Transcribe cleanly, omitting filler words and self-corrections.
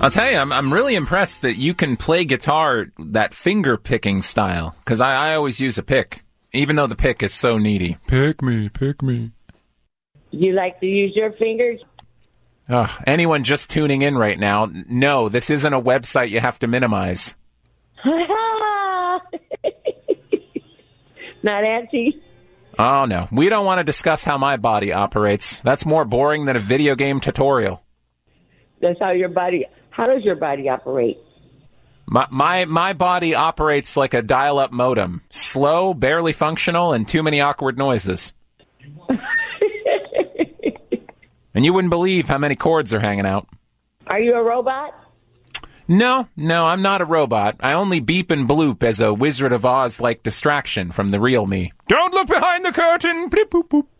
I'll tell you, I'm really impressed that you can play guitar that finger-picking style, because I always use a pick, even though the pick is so needy. Pick me, pick me. You like to use your fingers? Anyone just tuning in right now, no, this isn't a website you have to minimize. Not Auntie? Oh, no. We don't want to discuss how my body operates. That's more boring than a video game tutorial. That's how your body... How does your body operate? My body operates like a dial-up modem. Slow, barely functional, and too many awkward noises. And you wouldn't believe how many cords are hanging out. Are you a robot? No, I'm not a robot. I only beep and bloop as a Wizard of Oz-like distraction from the real me. Don't look behind the curtain! Bleep, boop, boop.